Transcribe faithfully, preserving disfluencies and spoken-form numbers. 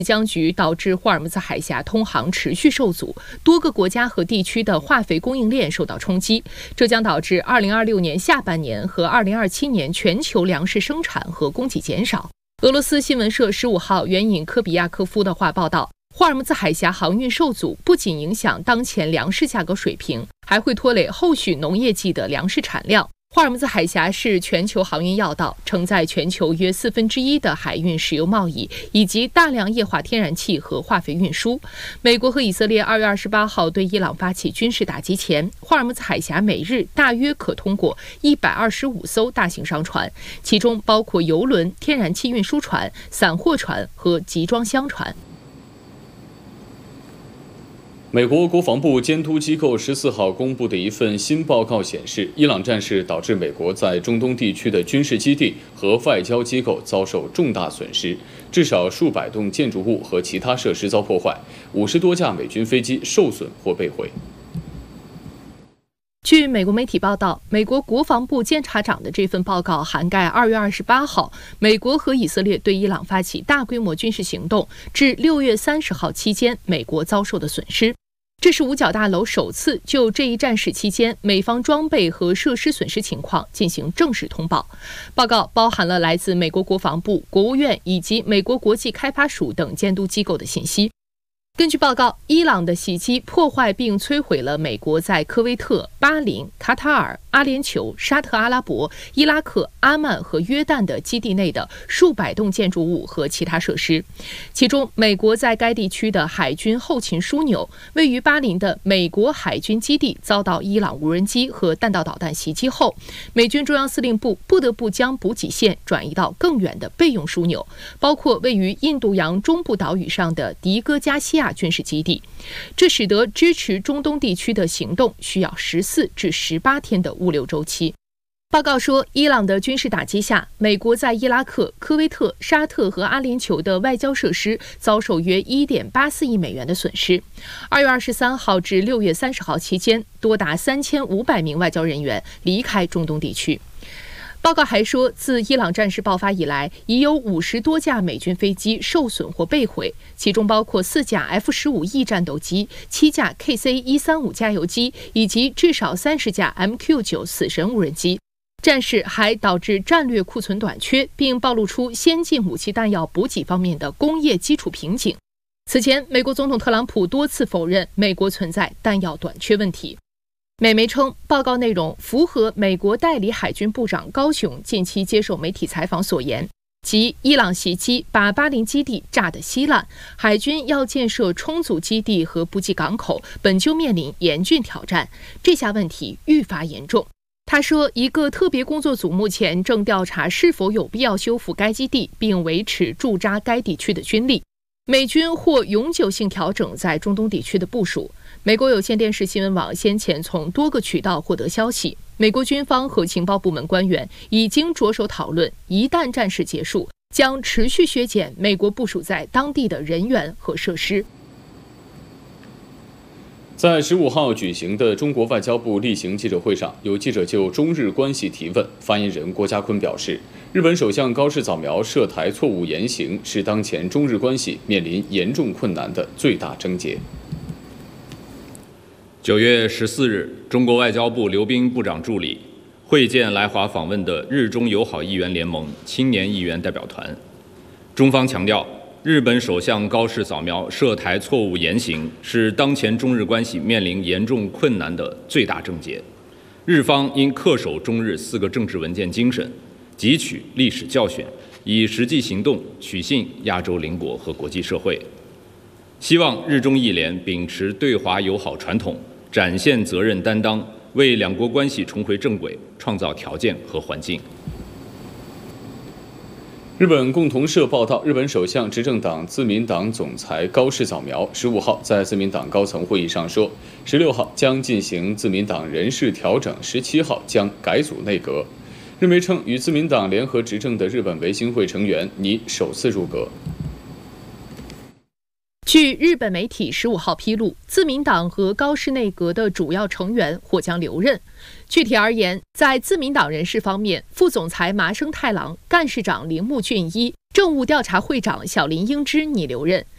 僵局导致霍尔木兹海峡通航持续受阻，多个国家和地区的化肥供应链受到冲击，这将导致二零二六年下半年和二零二七年全球粮食生产和供给减少。俄罗斯新闻社十五号援引科比亚科夫的话报道，霍尔木兹海峡航运受阻不仅影响当前粮食价格水平，还会拖累后续农业季的粮食产量。霍尔木兹海峡是全球航运要道，承载全球约四分之一的海运石油贸易，以及大量液化天然气和化肥运输。美国和以色列二月二十八号对伊朗发起军事打击前，霍尔木兹海峡每日大约可通过一百二十五艘大型商船，其中包括油轮、天然气运输船、散货船和集装箱船。 美国国防部监督机构十四号公布的一份新报告显示，伊朗战事导致美国在中东地区的军事基地和外交机构遭受重大损失，至少数百栋建筑物和其他设施遭破坏，五十多架美军飞机受损或被毁。 据美国媒体报道，美国国防部监察长的这份报告涵盖二月二十八号美国和以色列对伊朗发起大规模军事行动至六月三十号期间美国遭受的损失。这是五角大楼首次就这一战事期间美方装备和设施损失情况进行正式通报。报告包含了来自美国国防部、国务院以及美国国际开发署等监督机构的信息。根据报告，伊朗的袭击破坏并摧毁了美国在科威特、巴林、卡塔尔、阿联酋、沙特阿拉伯、伊拉克、阿曼和约旦的基地内的数百栋建筑物和其他设施。其中，美国在该地区的海军后勤枢纽，位于巴林的美国海军基地遭到伊朗无人机和弹道导弹袭击后，美军中央司令部不得不将补给线转移到更远的备用枢纽，包括位于印度洋中部岛屿上的迪戈加西亚军事基地，这使得支持中东地区的行动需要十四至十八天的物流周期。报告说，伊朗的军事打击下，美国在伊拉克、科威特、沙特和阿联酋的外交设施遭受约 一点八四亿美元的损失。二月二十三号至六月三十号期间，多达三千五百名外交人员离开中东地区。报告还说，自伊朗战事爆发以来，已有五十多架美军飞机受损或被毁，其中包括四架 F 十五 E 战斗机、七架 K C 一三五 加油机以及至少三十架 M Q 九 死神无人机。战事还导致战略库存短缺，并暴露出先进武器弹药补给方面的工业基础瓶颈。此前，美国总统特朗普多次否认美国存在弹药短缺问题。美媒称，报告内容符合美国代理海军部长高雄近期接受媒体采访所言，即伊朗袭击把巴林基地炸得稀烂，海军要建设充足基地和补给港口，本就面临严峻挑战，这下问题愈发严重。他说，一个特别工作组目前正调查是否有必要修复该基地，并维持驻扎该地区的军力。美军或永久性调整在中东地区的部署。美国有线电视新闻网先前从多个渠道获得消息，美国军方和情报部门官员已经着手讨论，一旦战事结束，将持续削减美国部署在当地的人员和设施。 在十五号举行的中国外交部例行记者会上，有记者就中日关系提问，发言人郭家坤表示，日本首相高市早苗涉台错误言行是当前中日关系面临严重困难的最大症结。 九月十四日，中国外交部刘彬部长助理会见来华访问的日中友好议员联盟青年议员代表团，中方强调，日本首相高市早苗涉台错误言行是当前中日关系面临严重困难的最大症结，日方应恪守中日四个政治文件精神，汲取历史教训，以实际行动取信亚洲邻国和国际社会。希望日中议联秉持对华友好传统，展现责任担当，为两国关系重回正轨创造条件和环境。 日本共同社报道，日本首相执政党自民党总裁高市早苗十五号在自民党高层会议上说，十六号将进行自民党人事调整，十七号将改组内阁。日媒称，与自民党联合执政的日本维新会成员拟首次入阁。 据日本媒体十五号披露，自民党和高市内阁的主要成员或将留任。具体而言，在自民党人事方面，副总裁麻生太郎、干事长铃木俊一、政务调查会长小林英之拟留任；